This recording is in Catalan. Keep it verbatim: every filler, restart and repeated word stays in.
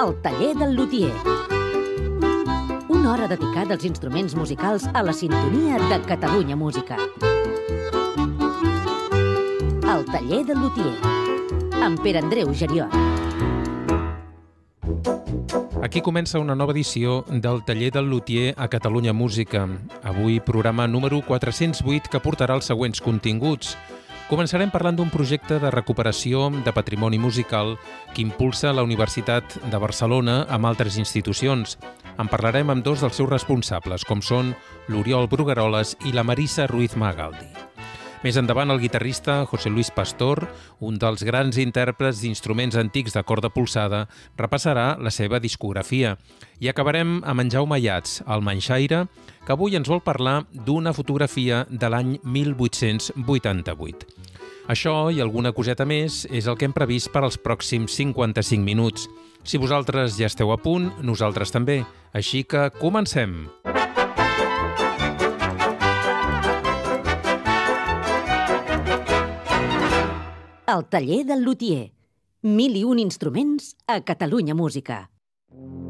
El taller del lutier. Una hora dedicada als instruments musicals a la sintonia de Catalunya Música. El taller del lutier, amb Pere Andreu Geriot. Aquí comença una nova edició del Taller del Lutier a Catalunya Música. Avui programa número quatre-cents vuit que portarà els següents continguts. Començarem parlant d'un projecte de recuperació de patrimoni musical que impulsa la Universitat de Barcelona amb altres institucions. En parlarem amb dos dels seus responsables, com són l'Oriol Brugueroles i la Marissa Ruiz Magaldi. Més endavant, el guitarrista José Luis Pastor, un dels grans intèrprets d'instruments antics de corda polsada, repassarà la seva discografia. I acabarem amb en Jaume Ayats, el manxaire, que avui ens vol parlar d'una fotografia de l'any mil vuit-cents vuitanta-vuit. Això i alguna coseta més és el que hem previst per als pròxims cinquanta-cinc minuts. Si vosaltres ja esteu a punt, nosaltres també. Així que comencem! El taller del lutier. Mil i un instruments a Catalunya Música.